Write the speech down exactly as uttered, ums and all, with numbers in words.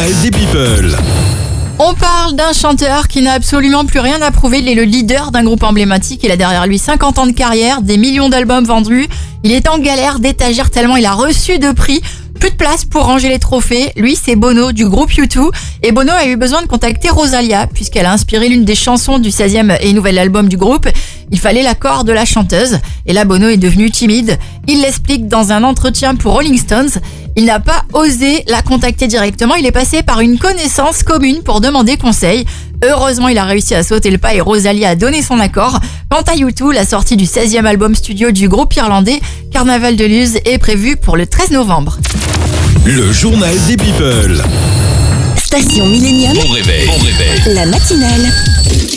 des people. On parle d'un chanteur qui n'a absolument plus rien à prouver. Il est le leader d'un groupe emblématique. Il a derrière lui cinquante ans de carrière, des millions d'albums vendus. Il est en galère d'étagères tellement il a reçu de prix. Plus de place pour ranger les trophées. Lui, c'est Bono du groupe U deux. Et Bono a eu besoin de contacter Rosalia puisqu'elle a inspiré l'une des chansons du seizième et nouvel album du groupe. Il fallait l'accord de la chanteuse. Et là, Bono est devenu timide. Il l'explique dans un entretien pour Rolling Stones. Il n'a pas osé la contacter directement. Il est passé par une connaissance commune pour demander conseil. Heureusement, il a réussi à sauter le pas et Rosalia a donné son accord. Quant à U deux, la sortie du seizième album studio du groupe irlandais, Carnaval de Luz, est prévue pour le treize novembre. Le journal des people. Station Millennium. Bon réveil. Bon réveil. La matinale.